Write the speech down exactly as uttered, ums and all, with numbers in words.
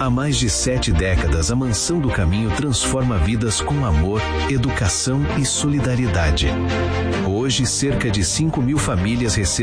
Há mais de sete décadas, a Mansão do Caminho transforma vidas com amor, educação e solidariedade. Hoje, cerca de cinco mil famílias recebem